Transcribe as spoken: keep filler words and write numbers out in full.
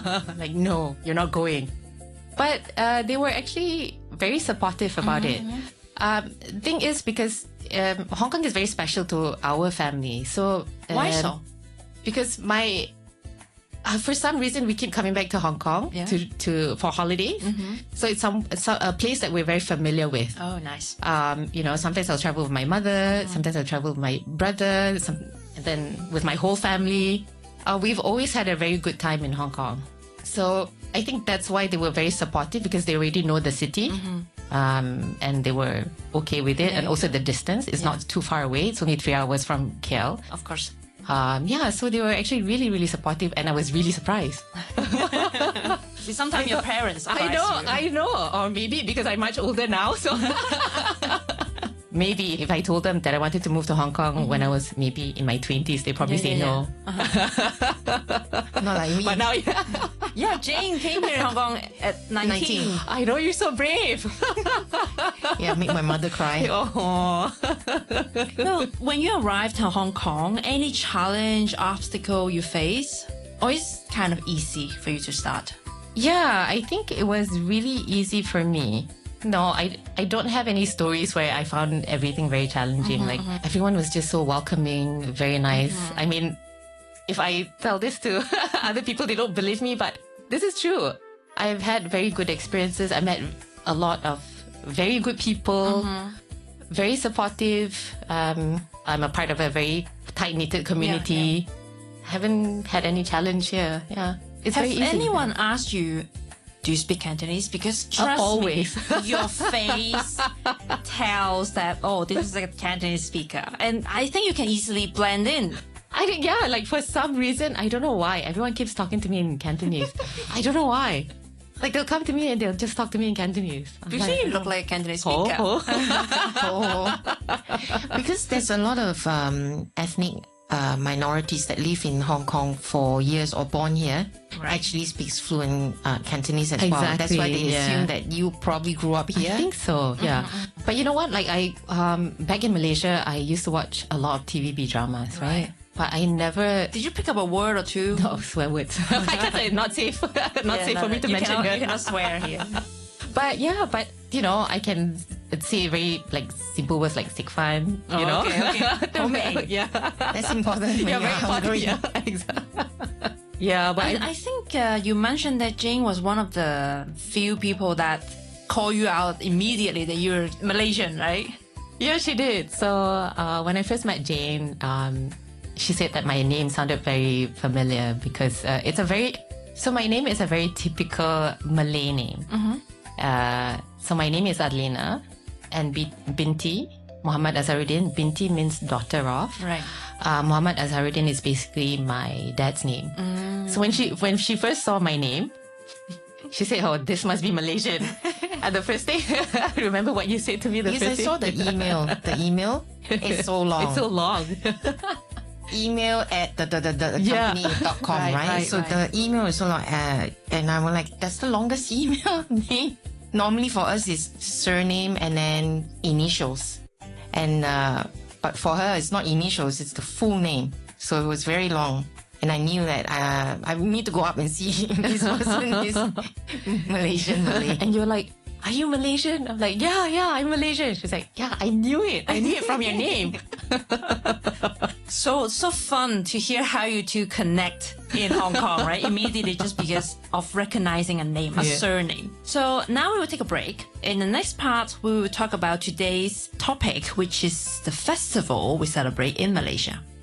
like, no, you're not going. But uh, they were actually very supportive about mm-hmm. it. Um, thing is, because um, Hong Kong is very special to our family. So um, why so? Because my uh, for some reason we keep coming back to Hong Kong yeah. to to for holidays. Mm-hmm. So it's some it's a place that we're very familiar with. Oh, nice. Um, you know, sometimes I'll travel with my mother. Mm-hmm. Sometimes I'll travel with my brother. Some, and then with my whole family. Uh, we've always had a very good time in Hong Kong. So I think that's why they were very supportive, because they already know the city. Mm-hmm. Um, and they were okay with it. Yeah, and also the distance. It's yeah. not too far away. It's only three hours from K L. Of course. Um, yeah, so they were actually really, really supportive. And I was really surprised. See, sometimes your parents I know, you. I know. Or maybe because I'm much older now. So maybe if I told them that I wanted to move to Hong Kong mm-hmm. when I was maybe in my twenties, they probably yeah, say yeah, no. Yeah. Uh-huh. Not like me. But now, yeah. yeah, Jane came here in Hong Kong at nineteen. nineteen. I know, you're so brave. Yeah, make my mother cry. Oh. No, when you arrived to Hong Kong, any challenge, obstacle you face? Or it's kind of easy for you to start? Yeah, I think it was really easy for me. No, I, I don't have any stories where I found everything very challenging. Mm-hmm, like, mm-hmm. everyone was just so welcoming, very nice. Mm-hmm. I mean, if I tell this to other people, they don't believe me, but this is true. I've had very good experiences. I met a lot of very good people, mm-hmm. very supportive. Um, I'm a part of a very tight-knitted community. Yeah, yeah. Haven't had any challenge here. Yeah, it's Have very easy. anyone asked you, do you speak Cantonese? Because trust uh, always. me, your face tells that, oh, this is a Cantonese speaker. And I think you can easily blend in. I think, yeah, like for some reason, I don't know why. Everyone keeps talking to me in Cantonese. I don't know why. Like they'll come to me and they'll just talk to me in Cantonese. I'm you like, see, you look like a Cantonese speaker. Oh, oh. oh. Because there's a lot of um, ethnic uh, minorities that live in Hong Kong for years or born here, right. actually speaks fluent uh, Cantonese as exactly, well. That's why they yeah. assume that you probably grew up here. I think so, yeah. Mm-hmm. But you know what? Like I, um, back in Malaysia, I used to watch a lot of T V B dramas, right? right? But I never... Did you pick up a word or two? No, swear words. I can say not safe. not yeah, safe no, for me to you mention cannot, here. You cannot swear here. But yeah, but you know, I can say very like simple words like "sick fun." You oh, know, okay, okay. Homemade. Yeah, that's important when yeah, you're very hungry. important. Yeah, exactly. Yeah, but I, I think uh, you mentioned that Jane was one of the few people that call you out immediately that you're Malaysian, right? Yeah, she did. So uh, when I first met Jane, um, she said that my name sounded very familiar because uh, it's a very... So my name is a very typical Malay name. Mm-hmm. Uh, so my name is Adlina and B- Binti, Muhammad Azharuddin. Binti means daughter of. Right. Uh, Muhammad Azharuddin is basically my dad's name. Mm. So when she when she first saw my name, she said, "Oh, this must be Malaysian." And the first thing, I remember what you said to me the yes, first I thing. saw the email. The email is so long. It's so long. Email at the, the, the, the Yeah. company dot com, Right, right? right, So right. the email is so long. Uh, and I was like, that's the longest email name. Normally for us is surname and then initials. And uh, but for her, it's not initials, it's the full name. So it was very long. And I knew that uh, I need to go up and see if this person is Malaysian Malay. And you're like, "Are you Malaysian?" I'm like, "Yeah, yeah, I'm Malaysian." She's like, "Yeah, I knew it. I knew it from your name." So, so fun to hear how you two connect in Hong Kong, right? Immediately just because of recognizing a name, a Yeah. surname. So now we will take a break. In the next part, we will talk about today's topic, which is the festival we celebrate in Malaysia.